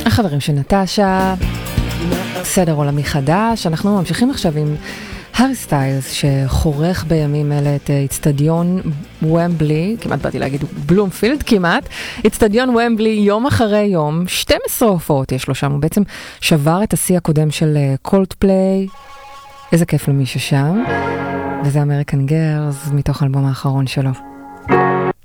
החברים של נטשה, סדר עולמי חדש. אנחנו ממשיכים עכשיו עם הארי סטיילס שחורך בימים אלה את אצטדיון ומבלי, כמעט באתי להגיד בלומפילד כמעט, אצטדיון ומבלי יום אחרי יום, 12 הופעות יש לו שם, הוא בעצם שבר את השיא הקודם של קולדפליי, איזה כיף למי ששם, וזה אמריקן גרס מתוך האלבום האחרון שלו.